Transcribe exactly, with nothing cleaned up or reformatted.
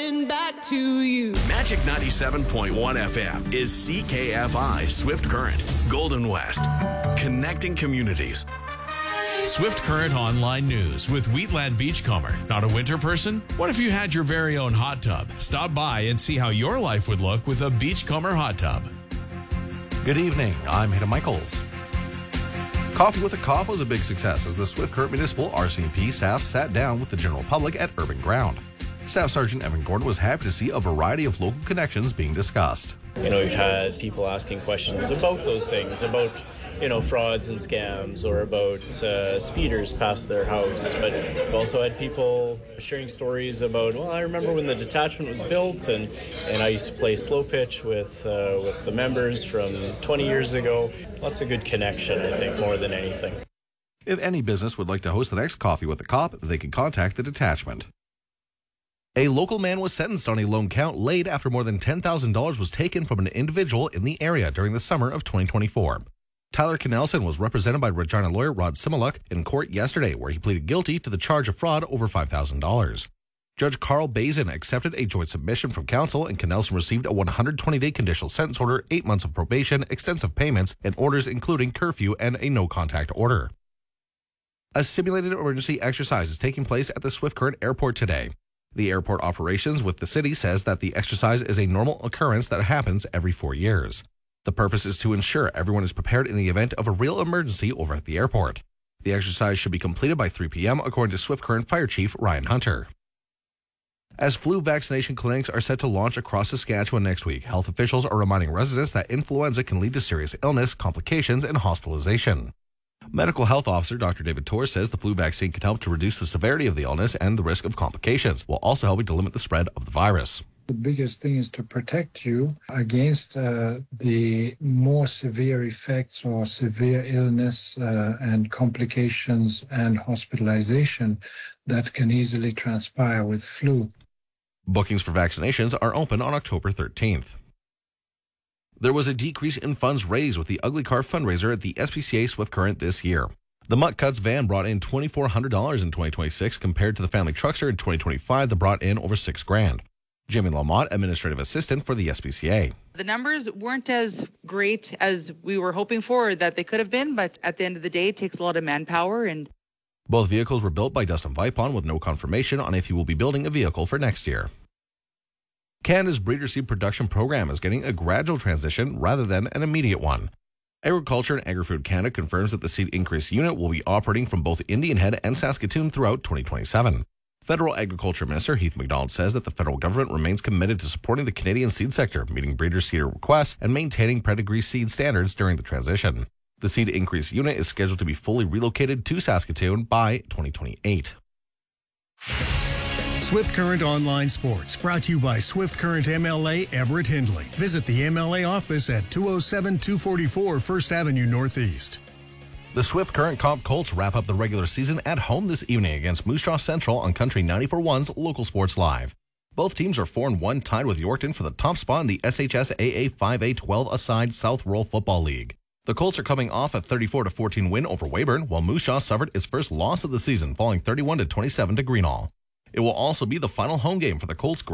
coming back to you. Magic ninety-seven point one F M is C K F I Swift Current, Golden West, connecting communities. Swift Current Online News with Wheatland Beachcomber. Not a winter person? What if you had your very own hot tub? Stop by and see how your life would look with a Beachcomber hot tub. Good evening, I'm Hayden Michaels. Coffee with a Cop was a big success as the Swift Current Municipal R C M P staff sat down with the general public at Urban Ground. Staff Sergeant Evan Gordon was happy to see a variety of local connections being discussed. You know, we've had people asking questions about those things, about, you know, frauds and scams or about uh, speeders past their house. But we've also had people sharing stories about, well, I remember when the detachment was built and, and I used to play slow pitch with, uh, with the members from twenty years ago. Lots of good connection, I think, more than anything. If any business would like to host the next Coffee with a Cop, they can contact the detachment. A local man was sentenced on a loan count laid after more than ten thousand dollars was taken from an individual in the area during the summer of twenty twenty-four. Tyler Knelson was represented by Regina lawyer Rod Similuk in court yesterday, where he pleaded guilty to the charge of fraud over five thousand dollars. Judge Carl Bazin accepted a joint submission from counsel, and Knelson received a one hundred twenty day conditional sentence order, eight months of probation, extensive payments, and orders including curfew and a no-contact order. A simulated emergency exercise is taking place at the Swift Current Airport today. The airport operations with the city says that the exercise is a normal occurrence that happens every four years. The purpose is to ensure everyone is prepared in the event of a real emergency over at the airport. The exercise should be completed by three p.m. according to Swift Current Fire Chief Ryan Hunter. As flu vaccination clinics are set to launch across Saskatchewan next week, health officials are reminding residents that influenza can lead to serious illness, complications, and hospitalization. Medical Health Officer Doctor David Torr says the flu vaccine can help to reduce the severity of the illness and the risk of complications, while also helping to limit the spread of the virus. The biggest thing is to protect you against uh, the more severe effects or severe illness uh, and complications and hospitalization that can easily transpire with flu. Bookings for vaccinations are open on October thirteenth. There was a decrease in funds raised with the Ugly Car fundraiser at the S P C A Swift Current this year. The Mutt Cuts van brought in two thousand four hundred dollars in twenty twenty-six compared to the Family Truckster in twenty twenty-five that brought in over six grand. Jimmy Lamont, administrative assistant for the S P C A. The numbers weren't as great as we were hoping for that they could have been, but at the end of the day, it takes a lot of manpower. And both vehicles were built by Dustin Vipon with no confirmation on if he will be building a vehicle for next year. Canada's breeder seed production program is getting a gradual transition rather than an immediate one. Agriculture and Agri-Food Canada confirms that the seed increase unit will be operating from both Indian Head and Saskatoon throughout twenty twenty-seven. Federal Agriculture Minister Heath MacDonald says that the federal government remains committed to supporting the Canadian seed sector, meeting breeder seeder requests and maintaining pedigree seed standards during the transition. The seed increase unit is scheduled to be fully relocated to Saskatoon by twenty twenty-eight. Swift Current Online Sports, brought to you by Swift Current M L A Everett Hindley. Visit the M L A office at two oh seven two forty-four First Avenue Northeast. The Swift Current Comp Colts wrap up the regular season at home this evening against Moose Jaw Central on Country ninety-four point one's Local Sports Live. Both teams are four and one, tied with Yorkton for the top spot in the S H S A A five A twelve-a-side South Rural Football League. The Colts are coming off a thirty-four to fourteen win over Weyburn, while Moose Jaw suffered its first loss of the season, falling thirty-one to twenty-seven to Greenall. It will also be the final home game for the Colts